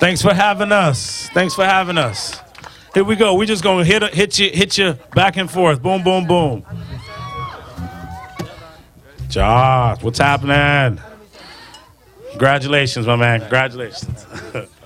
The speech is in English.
Thanks for having us. Thanks for having us. Here we go. We're just gonna hit you back and forth. Boom, boom, boom. Josh, what's happening? Congratulations, my man. Congratulations.